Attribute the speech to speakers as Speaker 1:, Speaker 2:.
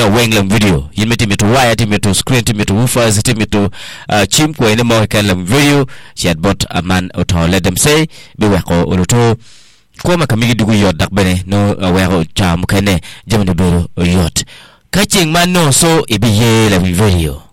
Speaker 1: a wing video yimeti to wire to screen to woofers to chimp ko ene mo kalam video chat bot aman auto let them say be we ko oloto ko makamigi dugu yot dak bene no we cha mukene jamne bero yot kaching man no so ibe ye la video